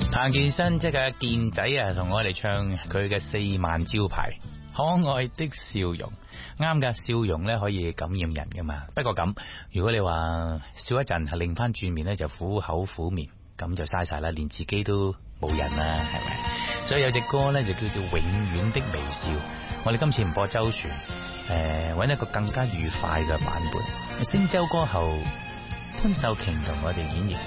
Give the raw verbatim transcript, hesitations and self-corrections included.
彭健新即係健仔啊，同我哋唱佢嘅四萬招牌，可愛的笑容，啱噶，笑容咧可以感染人噶嘛。不過咁，如果你話笑一陣係擰翻轉面咧，就苦口苦面，咁就嘥晒啦，連自己都冇人啦，係咪？所以有隻歌咧就叫做《永遠的微笑》，我哋今次唔播周旋，誒、呃，搵一個更加愉快嘅版本。星洲歌后潘秀瓊同我哋演繹。